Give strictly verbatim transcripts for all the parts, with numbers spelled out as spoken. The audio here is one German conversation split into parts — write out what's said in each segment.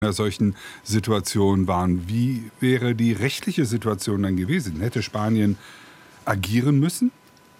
einer solchen Situation waren. Wie wäre die rechtliche Situation dann gewesen? Hätte Spanien agieren müssen?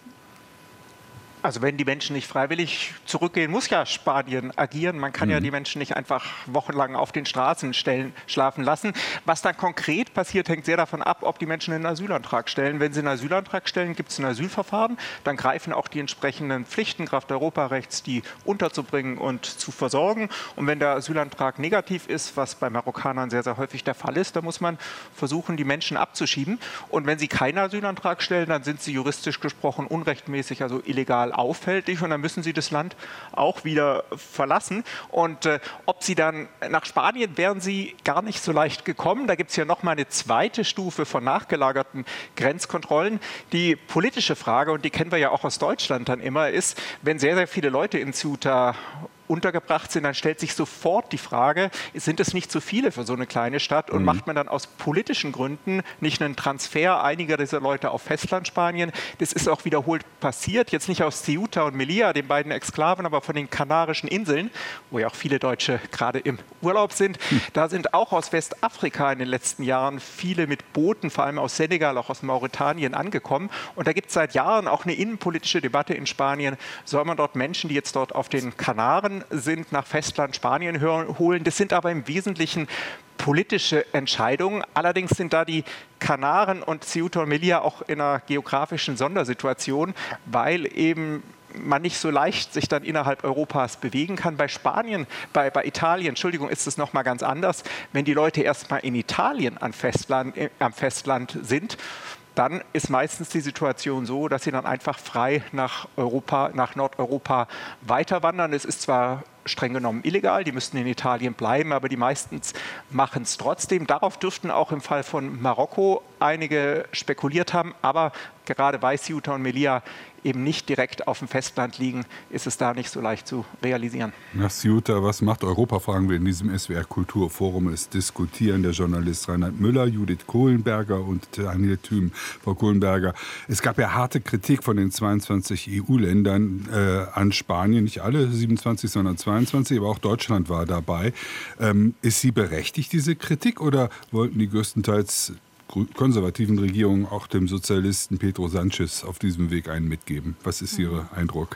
Also wenn die Menschen nicht freiwillig zurückgehen, muss ja Spanien agieren. Man kann mhm. ja die Menschen nicht einfach wochenlang auf den Straßen stellen, schlafen lassen. Was dann konkret passiert, hängt sehr davon ab, ob die Menschen einen Asylantrag stellen. Wenn sie einen Asylantrag stellen, gibt es ein Asylverfahren. Dann greifen auch die entsprechenden Pflichten Kraft Europarechts, die unterzubringen und zu versorgen. Und wenn der Asylantrag negativ ist, was bei Marokkanern sehr, sehr häufig der Fall ist, dann muss man versuchen, die Menschen abzuschieben. Und wenn sie keinen Asylantrag stellen, dann sind sie juristisch gesprochen unrechtmäßig, also illegal auffällig, und dann müssen sie das Land auch wieder verlassen. Und äh, ob sie dann nach Spanien wären sie gar nicht so leicht gekommen. Da gibt es ja noch mal eine zweite Stufe von nachgelagerten Grenzkontrollen. Die politische Frage, und die kennen wir ja auch aus Deutschland dann immer, ist, wenn sehr, sehr viele Leute in Ceuta untergebracht sind, dann stellt sich sofort die Frage, sind es nicht zu viele für so eine kleine Stadt, und mhm. macht man dann aus politischen Gründen nicht einen Transfer einiger dieser Leute auf Festlandspanien? Das ist auch wiederholt passiert, jetzt nicht aus Ceuta und Melilla, den beiden Exklaven, aber von den Kanarischen Inseln, wo ja auch viele Deutsche gerade im Urlaub sind. Mhm. Da sind auch aus Westafrika in den letzten Jahren viele mit Booten, vor allem aus Senegal, auch aus Mauretanien angekommen. Und da gibt es seit Jahren auch eine innenpolitische Debatte in Spanien. Soll man dort Menschen, die jetzt dort auf den Kanaren sind, nach Festland Spanien holen? Das sind aber im Wesentlichen politische Entscheidungen. Allerdings sind da die Kanaren und Ceuta und Melilla auch in einer geografischen Sondersituation, weil eben man nicht so leicht sich dann innerhalb Europas bewegen kann. Bei Spanien, bei, bei Italien, Entschuldigung, ist es nochmal ganz anders. Wenn die Leute erstmal in Italien am Festland, äh, am Festland sind, dann ist meistens die Situation so, dass sie dann einfach frei nach Europa, nach Nordeuropa weiterwandern. Es ist zwar streng genommen illegal, die müssten in Italien bleiben, aber die meisten machen es trotzdem. Darauf dürften auch im Fall von Marokko einige spekuliert haben, aber gerade weil Ceuta und Melilla eben nicht direkt auf dem Festland liegen, ist es da nicht so leicht zu realisieren. Nach Ceuta, was macht Europa, fragen wir in diesem S W R Kulturforum. Es diskutieren der Journalist Reinhard Müller, Judith Kohlenberger und Daniel Thüm. Frau Kohlenberger, es gab ja harte Kritik von den zweiundzwanzig E U-Ländern äh, an Spanien, nicht alle siebenundzwanzig, sondern zweiundzwanzig, aber auch Deutschland war dabei. Ähm, ist sie berechtigt, diese Kritik, oder wollten die größtenteils konservativen Regierungen auch dem Sozialisten Pedro Sánchez auf diesem Weg einen mitgeben? Was ist Ihr Eindruck?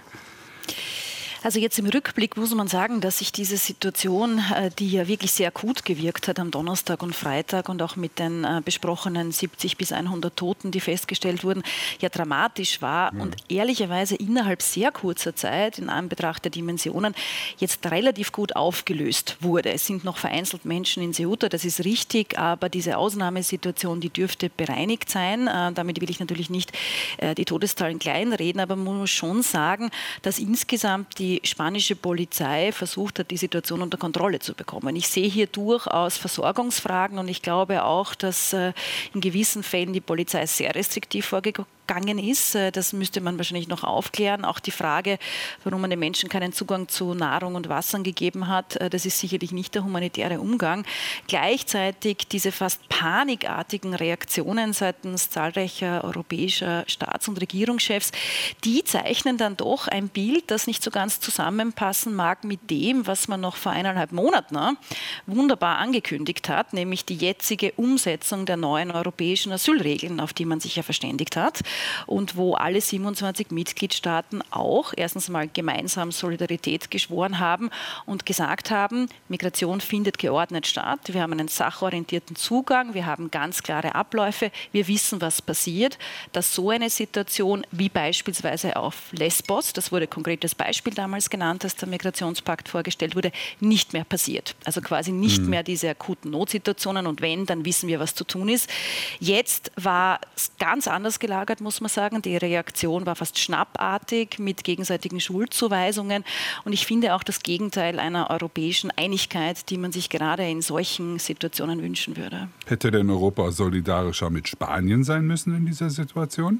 Also jetzt im Rückblick muss man sagen, dass sich diese Situation, die ja wirklich sehr akut gewirkt hat am Donnerstag und Freitag und auch mit den besprochenen siebzig bis hundert Toten, die festgestellt wurden, ja dramatisch war ja. und ehrlicherweise innerhalb sehr kurzer Zeit, in Anbetracht der Dimensionen, jetzt relativ gut aufgelöst wurde. Es sind noch vereinzelt Menschen in Ceuta, das ist richtig, aber diese Ausnahmesituation, die dürfte bereinigt sein. Damit will ich natürlich nicht die Todeszahlen kleinreden, aber man muss schon sagen, dass insgesamt die Die spanische Polizei versucht hat, die Situation unter Kontrolle zu bekommen. Ich sehe hier durchaus Versorgungsfragen, und ich glaube auch, dass äh, in gewissen Fällen die Polizei sehr restriktiv vorgegangen ist. Das müsste man wahrscheinlich noch aufklären. Auch die Frage, warum man den Menschen keinen Zugang zu Nahrung und Wasser gegeben hat, das ist sicherlich nicht der humanitäre Umgang. Gleichzeitig diese fast panikartigen Reaktionen seitens zahlreicher europäischer Staats- und Regierungschefs, die zeichnen dann doch ein Bild, das nicht so ganz zusammenpassen mag mit dem, was man noch vor eineinhalb Monaten wunderbar angekündigt hat, nämlich die jetzige Umsetzung der neuen europäischen Asylregeln, auf die man sich ja verständigt hat. Und wo alle siebenundzwanzig Mitgliedstaaten auch erstens mal gemeinsam Solidarität geschworen haben und gesagt haben, Migration findet geordnet statt, wir haben einen sachorientierten Zugang, wir haben ganz klare Abläufe, wir wissen, was passiert, dass so eine Situation wie beispielsweise auf Lesbos, das wurde konkretes Beispiel damals genannt, als der Migrationspakt vorgestellt wurde, nicht mehr passiert. Also quasi nicht mhm. mehr diese akuten Notsituationen, und wenn, dann wissen wir, was zu tun ist. Jetzt war es ganz anders gelagert, muss man sagen. Die Reaktion war fast schnappartig mit gegenseitigen Schuldzuweisungen, und ich finde auch das Gegenteil einer europäischen Einigkeit, die man sich gerade in solchen Situationen wünschen würde. Hätte denn Europa solidarischer mit Spanien sein müssen in dieser Situation?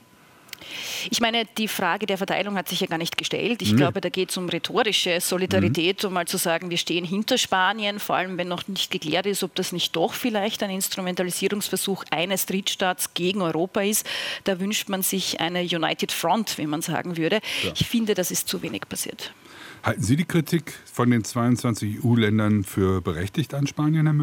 Ich meine, die Frage der Verteilung hat sich ja gar nicht gestellt. Ich mhm. glaube, da geht es um rhetorische Solidarität, mhm. um mal zu sagen, wir stehen hinter Spanien, vor allem wenn noch nicht geklärt ist, ob das nicht doch vielleicht ein Instrumentalisierungsversuch eines Drittstaats gegen Europa ist. Da wünscht man sich eine United Front, wie man sagen würde. Ja. Ich finde, das ist zu wenig passiert. Halten Sie die Kritik von den zweiundzwanzig E U-Ländern für berechtigt an Spanien, Herr Müller?